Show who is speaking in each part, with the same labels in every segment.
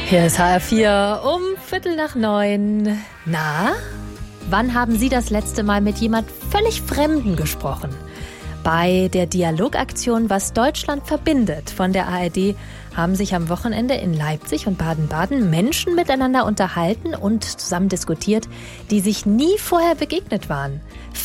Speaker 1: Hier ist HR4 um 8:15. Na, wann haben Sie das letzte Mal mit jemand völlig Fremden gesprochen? Bei der Dialogaktion Was Deutschland verbindet von der ARD haben sich am Wochenende in Leipzig und Baden-Baden Menschen miteinander unterhalten und zusammen diskutiert, die sich nie vorher begegnet waren.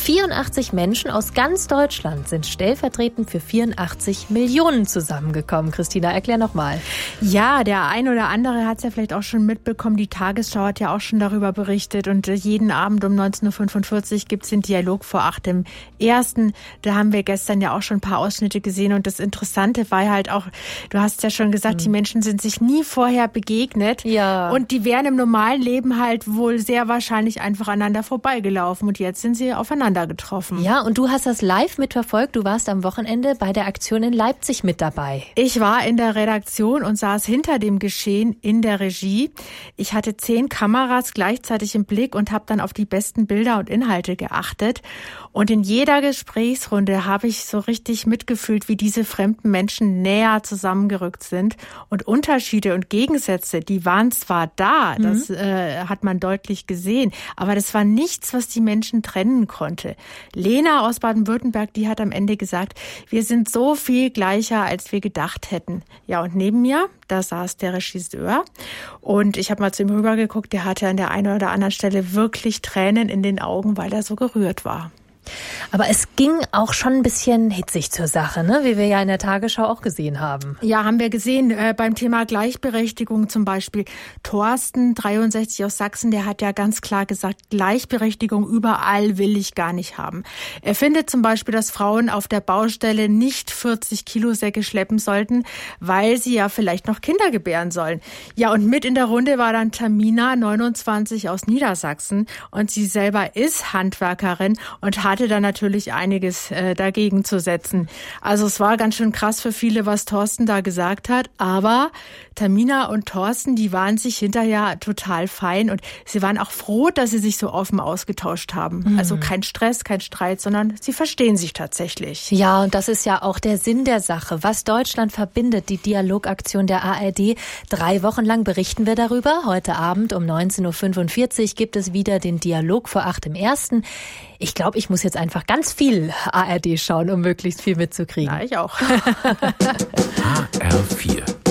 Speaker 1: 84 Menschen aus ganz Deutschland sind stellvertretend für 84 Millionen zusammengekommen. Christina, erklär nochmal.
Speaker 2: Ja, der ein oder andere hat es ja vielleicht auch schon mitbekommen. Die Tagesschau hat ja auch schon darüber berichtet. Und jeden Abend um 19:45 Uhr gibt es den Dialog vor 8 im Ersten. Da haben wir gestern ja auch schon ein paar Ausschnitte gesehen. Und das Interessante war halt auch, du hast ja schon gesagt, die Menschen sind sich nie vorher begegnet.
Speaker 1: Ja.
Speaker 2: Und die wären im normalen Leben halt wohl sehr wahrscheinlich einfach aneinander vorbeigelaufen. Und jetzt sind sie aufeinander getroffen.
Speaker 1: Ja, und du hast das live mitverfolgt. Du warst am Wochenende bei der Aktion in Leipzig mit dabei.
Speaker 2: Ich war in der Redaktion und saß hinter dem Geschehen in der Regie. Ich hatte 10 Kameras gleichzeitig im Blick und habe dann auf die besten Bilder und Inhalte geachtet. Und in jeder Gesprächsrunde habe ich so richtig mitgefühlt, wie diese fremden Menschen näher zusammengerückt sind. Und Unterschiede und Gegensätze, die waren zwar da, das hat man deutlich gesehen, aber das war nichts, was die Menschen trennen konnte. Lena aus Baden-Württemberg, die hat am Ende gesagt, wir sind so viel gleicher, als wir gedacht hätten. Ja, und neben mir, da saß der Regisseur und ich habe mal zu ihm rübergeguckt, der hatte an der einen oder anderen Stelle wirklich Tränen in den Augen, weil er so gerührt war.
Speaker 1: Aber es ging auch schon ein bisschen hitzig zur Sache, ne? Wie wir ja in der Tagesschau auch gesehen haben.
Speaker 2: Ja, haben wir gesehen. Beim Thema Gleichberechtigung zum Beispiel. Thorsten, 63 aus Sachsen, der hat ja ganz klar gesagt, Gleichberechtigung überall will ich gar nicht haben. Er findet zum Beispiel, dass Frauen auf der Baustelle nicht 40 Kilo Säcke schleppen sollten, weil sie ja vielleicht noch Kinder gebären sollen. Ja, und mit in der Runde war dann Tamina, 29 aus Niedersachsen. Und sie selber ist Handwerkerin und hatte dann natürlich einiges dagegen zu setzen. Also es war ganz schön krass für viele, was Thorsten da gesagt hat. Aber Tamina und Thorsten, die waren sich hinterher total fein und sie waren auch froh, dass sie sich so offen ausgetauscht haben. Also kein Stress, kein Streit, sondern sie verstehen sich tatsächlich.
Speaker 1: Ja, und das ist ja auch der Sinn der Sache. Was Deutschland verbindet, die Dialogaktion der ARD. 3 Wochen lang berichten wir darüber. Heute Abend um 19:45 Uhr gibt es wieder den Dialog vor 8 im Ersten. Ich glaube, ich muss jetzt einfach ganz viel ARD schauen, um möglichst viel mitzukriegen.
Speaker 2: Ja, ich auch.
Speaker 3: HR4